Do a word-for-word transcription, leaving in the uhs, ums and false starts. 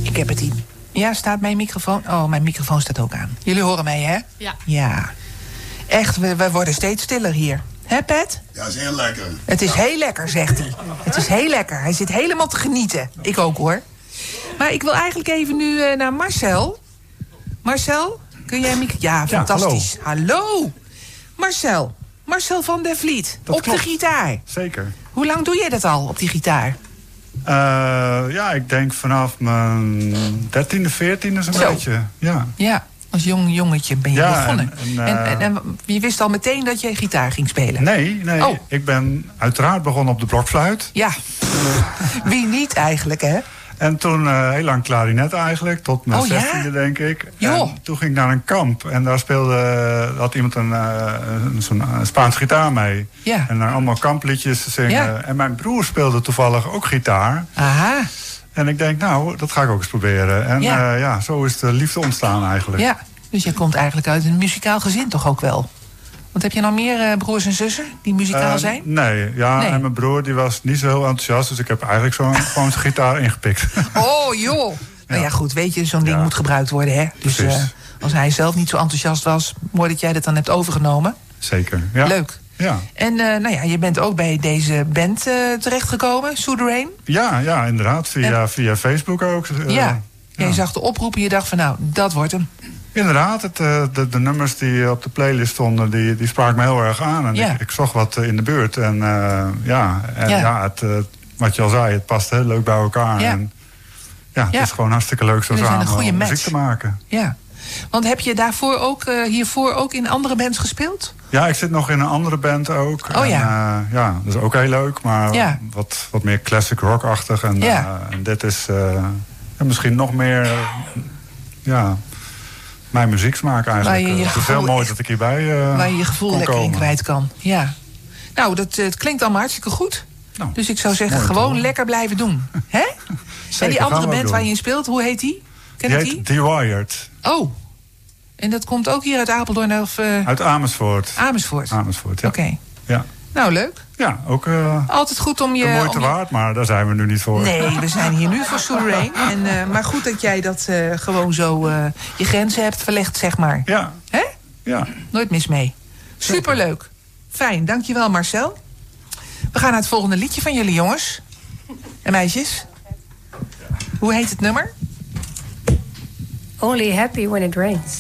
Ik heb het hier. Ja, staat mijn microfoon? Oh, mijn microfoon staat ook aan. Jullie horen mij, hè? Ja. Ja. Echt, we, we worden steeds stiller hier. Hè, Pet? Ja, is heel lekker. Het is heel lekker, zegt hij. Het is heel lekker. Hij zit helemaal te genieten. Ik ook, hoor. Maar ik wil eigenlijk even nu uh, naar Marcel. Marcel, kun jij... Mic- ja, fantastisch. Ja, hallo. hallo. Marcel. Marcel van der Vliet. Dat op klopt. de gitaar. Zeker. Hoe lang doe je dat al, op die gitaar? Uh, ja, ik denk vanaf mijn dertiende, veertiende zo'n Zo. beetje. Ja. Ja, als jong jongetje ben je Ja, begonnen. en, en, uh, en, en, en je wist al meteen dat je gitaar ging spelen? Nee, nee. Oh. Ik ben uiteraard begonnen op de blokfluit. Ja. Wie niet eigenlijk, hè? En toen uh, heel lang klarinet eigenlijk, tot mijn Oh, ja? zestiende denk ik. Joh. En toen ging ik naar een kamp en daar speelde, had iemand een, uh, een, zo'n uh, Spaans gitaar mee. Ja. En daar allemaal kampliedjes te zingen. Ja. En mijn broer speelde toevallig ook gitaar. Aha. En ik denk, nou, dat ga ik ook eens proberen. En Ja. ja, uh, ja zo is de liefde ontstaan eigenlijk. Ja, dus je komt eigenlijk uit een muzikaal gezin toch ook wel? Want heb je nog meer uh, broers en zussen die muzikaal Uh, zijn? Nee, ja, Nee. en mijn broer die was niet zo heel enthousiast. Dus ik heb eigenlijk zo gewoon zijn gitaar ingepikt. Oh, joh. Nou ja, goed, weet je, zo'n ding Ja. moet gebruikt worden, hè? Dus Precies. uh, als hij zelf niet zo enthousiast was, mooi dat jij dat dan hebt overgenomen. Zeker, ja. Leuk. Ja. En uh, nou ja, je bent ook bij deze band uh, terechtgekomen, Souterrain. Ja, ja, inderdaad. Via, via Facebook ook. Uh, Ja. ja. Je zag de oproep en je dacht van nou, dat wordt hem. Inderdaad, het, uh, de, de nummers die op de playlist stonden, die, die spraken me heel erg aan. En Ja. ik, ik zocht wat uh, in de buurt. En uh, ja, en, Ja. ja. het, uh, wat je al zei, het past heel leuk bij elkaar. Ja. En ja, het Ja. is gewoon hartstikke leuk zo Jullie zijn samen een goede om match. muziek te maken. Ja. Want heb je daarvoor ook, uh, hiervoor ook in andere bands gespeeld? Ja, ik zit nog in een andere band ook. Oh en, ja. uh, ja, dat is ook heel leuk, maar Ja. wat, wat meer classic rock-achtig. En, Ja. uh, en dit is uh, ja, misschien nog meer uh, ja, mijn muzieksmaak eigenlijk. Waar je je het is gevoel heel mooi echt- dat ik hierbij uh, Waar je je gevoel kon lekker in komen. kwijt kan. Ja. Nou, dat, uh, het klinkt allemaal hartstikke goed. Nou, Dus ik zou zeggen, mooi te gewoon horen. lekker blijven doen. Hè? En Zeker, die gaan andere we ook band doen. waar je in speelt, hoe heet die? Ken Die ik heet die? The Wired. Oh. En dat komt ook hier uit Apeldoorn of uh, Uit Amersfoort. Amersfoort? Amersfoort, ja. Oké. Ja. Nou, leuk. Ja, ook uh, Altijd goed om je... de moeite om je- waard, maar daar zijn we nu niet voor. Nee, we zijn hier nu voor Souterrain. En, uh, maar goed dat jij dat uh, gewoon zo uh, je grenzen hebt verlegd, zeg maar. Ja, Hè? ja. Nooit mis mee. Superleuk. Fijn, dankjewel Marcel. We gaan naar het volgende liedje van jullie jongens. En meisjes. Hoe heet het nummer? Only happy when it rains.